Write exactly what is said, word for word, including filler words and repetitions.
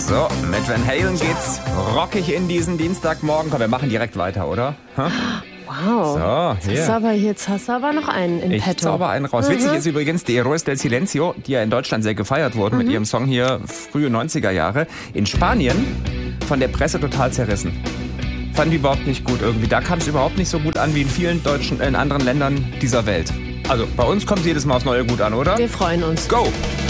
So, mit Van Halen geht's rockig in diesen Dienstagmorgen. Komm, wir machen direkt weiter, oder? Ha? Wow. So, jetzt, hast du aber, jetzt hast du aber noch einen in ich petto. zauber einen raus. Mhm. Witzig ist übrigens, die Heroes del Silencio, die ja in Deutschland sehr gefeiert wurden mhm. mit ihrem Song hier frühe neunziger Jahre, in Spanien von der Presse total zerrissen. Fanden die überhaupt nicht gut irgendwie. Da kam es überhaupt nicht so gut an wie in vielen deutschen, in anderen Ländern dieser Welt. Also bei uns kommt jedes Mal aufs Neue gut an, oder? Wir freuen uns. Go!